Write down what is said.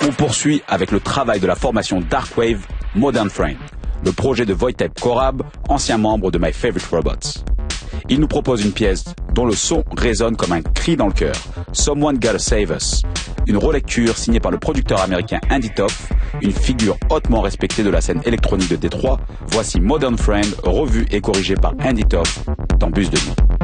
On poursuit avec le travail de la formation Darkwave Modern Friend, le projet de Wojtek Korab, ancien membre de My Favorite Robots. Il nous propose une pièce dont le son résonne comme un cri dans le cœur, Someone Gotta Save Us, une relecture signée par le producteur américain Andy Toff, une figure hautement respectée de la scène électronique de Détroit. Voici Modern Friend, revu et corrigé par Andy Toff dans Bus de Nuit.